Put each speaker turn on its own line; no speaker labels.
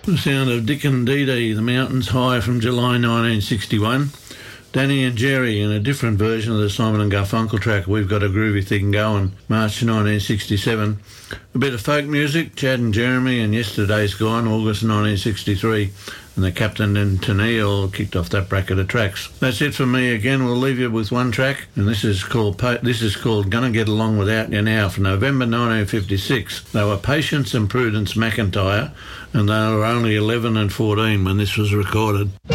The sound of Dick and Dee Dee, The Mountains High from July 1961. Danny and Jerry in a different version of the Simon and Garfunkel track, We've Got a Groovy Thing Going, March 1967. A bit of folk music, Chad and Jeremy and Yesterday's Gone, August 1963. And the Captain and Tennille kicked off that bracket of tracks. That's it for me again. We'll leave you with one track, and this is called Gonna Get Along Without You Now from November 1956. They were Patience and Prudence McIntyre, and they were only 11 and 14 when this was recorded.